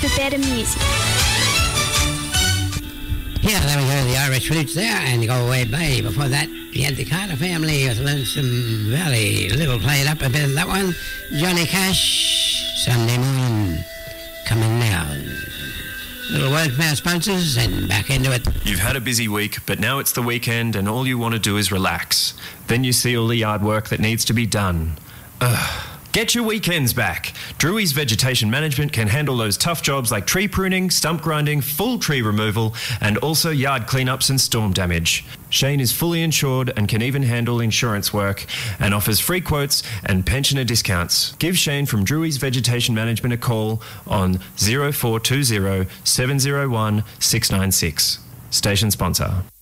for better music. Yeah, there we go, the Irish Flutes there, and Galway Bay. Before that, you had the Carter Family with Lonesome Valley. A little played up a bit of that one. Johnny Cash, Sunday Morning, coming now. Little word from our sponsors, and back into it. You've had a busy week, but now it's the weekend and all you want to do is relax. Then you see all the yard work that needs to be done. Ugh. Get your weekends back. Drewey's Vegetation Management can handle those tough jobs like tree pruning, stump grinding, full tree removal, and also yard cleanups and storm damage. Shane is fully insured and can even handle insurance work and offers free quotes and pensioner discounts. Give Shane from Drewey's Vegetation Management a call on 0420 701 696. Station sponsor.